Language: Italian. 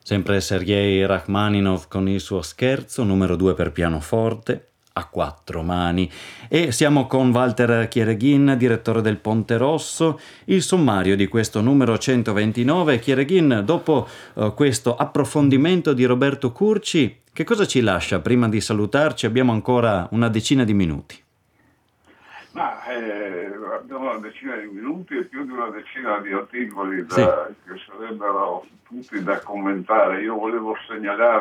Sempre Sergei Rachmaninov con il suo scherzo numero 2 per pianoforte a quattro mani. E siamo con Walter Chiereghin, direttore del Ponte Rosso. Il sommario di questo numero 129. Chiereghin, dopo questo approfondimento di Roberto Curci, che cosa ci lascia prima di salutarci? Abbiamo ancora una decina di minuti. Abbiamo una decina di minuti e più di una decina di articoli Sì. che sarebbero tutti da commentare. Io volevo segnalare